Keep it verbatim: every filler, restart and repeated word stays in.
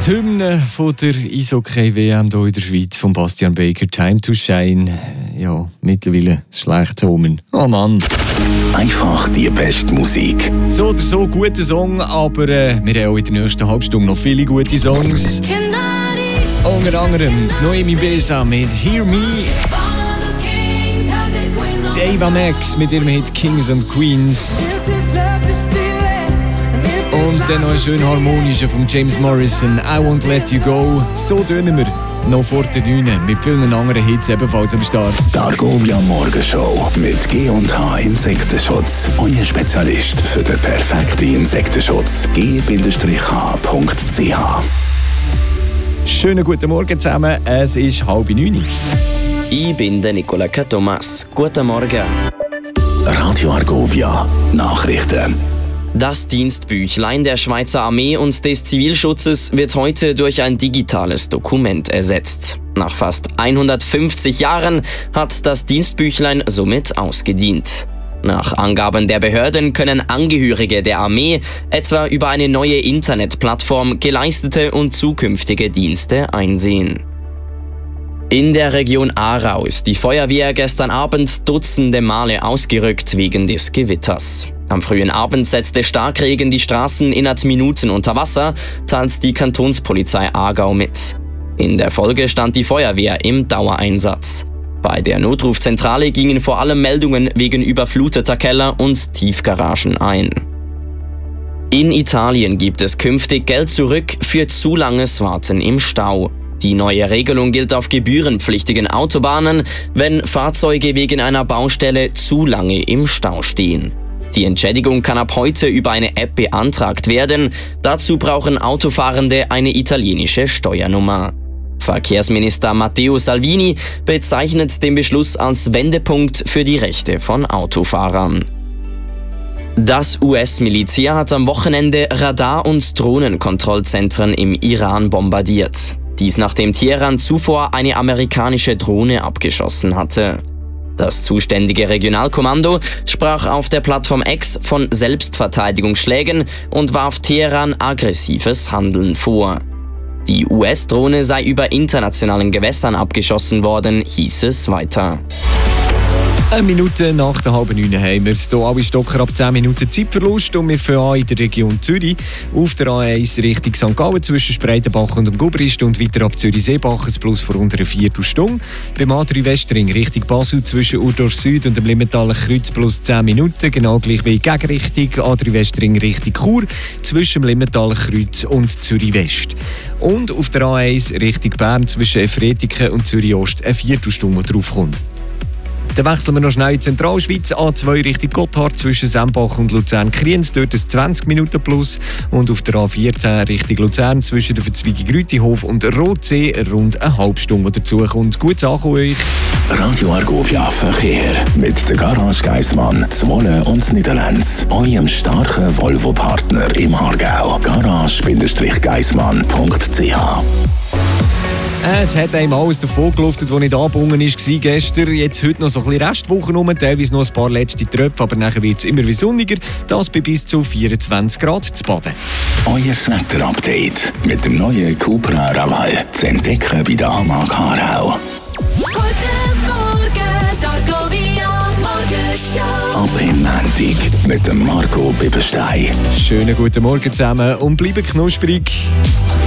Die Hymne von der Eishockey-W M hier in der Schweiz von Bastian Baker, «Time to Shine». Ja, mittlerweile ein schlechtes Omen. Oh Mann. Einfach die beste Musik. So oder so, guter Song, aber äh, wir haben auch in der nächsten Halbstunde noch viele gute Songs. Unter anderem Noemi Besa mit «Hear Me». Ava Max mit ihrem Hit «Kings and Queens». Und dann noch ein schön harmonischer von James Morrison, «I Won't Let You Go». So tönen wir noch vor der neun mit vielen anderen Hits ebenfalls am Start. Die Argovia Morgenshow mit G und H Insektenschutz. Euer Spezialist für den perfekten Insektenschutz. G H Punkt C H. Schönen guten Morgen zusammen, es ist halb neun. Ich bin der Nicola Thomas. Guten Morgen. Radio Argovia Nachrichten. Das Dienstbüchlein der Schweizer Armee und des Zivilschutzes wird heute durch ein digitales Dokument ersetzt. Nach fast hundertfünfzig Jahren hat das Dienstbüchlein somit ausgedient. Nach Angaben der Behörden können Angehörige der Armee etwa über eine neue Internetplattform geleistete und zukünftige Dienste einsehen. In der Region Aarau ist die Feuerwehr gestern Abend dutzende Male ausgerückt wegen des Gewitters. Am frühen Abend setzte Starkregen die Straßen innerhalb Minuten unter Wasser, teilt die Kantonspolizei Aargau mit. In der Folge stand die Feuerwehr im Dauereinsatz. Bei der Notrufzentrale gingen vor allem Meldungen wegen überfluteter Keller und Tiefgaragen ein. In Italien gibt es künftig Geld zurück für zu langes Warten im Stau. Die neue Regelung gilt auf gebührenpflichtigen Autobahnen, wenn Fahrzeuge wegen einer Baustelle zu lange im Stau stehen. Die Entschädigung kann ab heute über eine App beantragt werden. Dazu brauchen Autofahrende eine italienische Steuernummer. Verkehrsminister Matteo Salvini bezeichnet den Beschluss als Wendepunkt für die Rechte von Autofahrern. Das U S-Militär hat am Wochenende Radar- und Drohnenkontrollzentren im Iran bombardiert. Dies nachdem Teheran zuvor eine amerikanische Drohne abgeschossen hatte. Das zuständige Regionalkommando sprach auf der Plattform X von Selbstverteidigungsschlägen und warf Teheran aggressives Handeln vor. Die U S-Drohne sei über internationalen Gewässern abgeschossen worden, hieß es weiter. Eine Minute nach der halben neun haben wir hier alle Stocker ab zehn Minuten Zeitverlust und wir fangen an in der Region Zürich. Auf der A eins Richtung Sankt Gallen zwischen Spreitenbach und dem Gubrist und weiter ab Zürich-Seebach ein Plus vor unter einer Viertelstunde. Beim A drei Westring Richtung Basel zwischen Urdorf Süd und dem Limmentaler Kreuz plus zehn Minuten, genau gleich wie Gegenrichtung A drei Westring Richtung Chur zwischen dem Limmentaler Kreuz und Zürich West. Und auf der A eins Richtung Bern zwischen Efretiken und Zürich Ost eine Viertelstunde, die drauf kommt. Dann wechseln wir noch schnell in die Zentralschweiz. A zwei Richtung Gotthard zwischen Sembach und Luzern-Kriens, dort ein zwanzig Minuten plus. Und auf der A vierzehn Richtung Luzern zwischen der Verzweigung Rütihof und Rotsee rund eine halbe Stunde dazu kommt. Gutes Ankommen euch. Radio Argovia Verkehr mit der Garage Geissmann, Zwolle und Niederlands. Eurem starken Volvo-Partner im Aargau. garage Geissmann Punkt C H. Es hat einem alles davon geluftet, das nicht angebunden war gestern. Jetzt heute noch so ein bisschen Restwoche rum, teilweise noch ein paar letzte Tröpfe, aber nachher wird es immer wie sonniger. Das bei bis zu vierundzwanzig Grad zu Baden. Euer Wetter-Update mit dem neuen Cupra Raval zu entdecken bei der Amag Aarau. Guten Morgen, Argovia Morgenshow. Ab im Montag mit dem Marco Bibberstein. Schönen guten Morgen zusammen und bleiben knusprig.